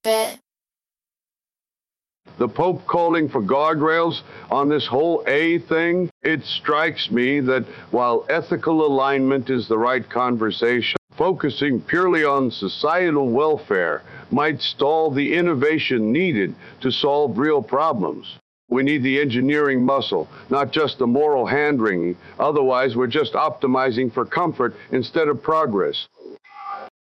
Bet. The Pope calling for guardrails on this whole A thing, it strikes me that while ethical alignment is the right conversation, focusing purely on societal welfare might stall the innovation needed to solve real problems. We need the engineering muscle, not just the moral hand-wringing. Otherwise, we're just optimizing for comfort instead of progress.